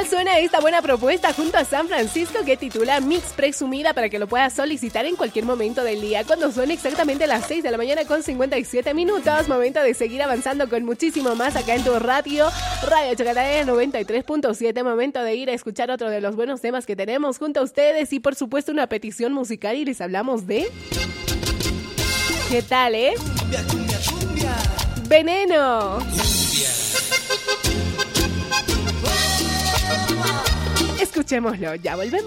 tal suena esta buena propuesta junto a San Francisco que titula Mix Presumida para que lo puedas solicitar en cualquier momento del día? Cuando son exactamente las 6 de la mañana con 57 minutos, momento de seguir avanzando con muchísimo más acá en tu radio Chacataria 93.7, momento de ir a escuchar otro de los buenos temas que tenemos junto a ustedes y por supuesto una petición musical y les hablamos de... ¿Qué tal, Cumbia, cumbia, cumbia. Veneno. Escuchémoslo, ya volvemos.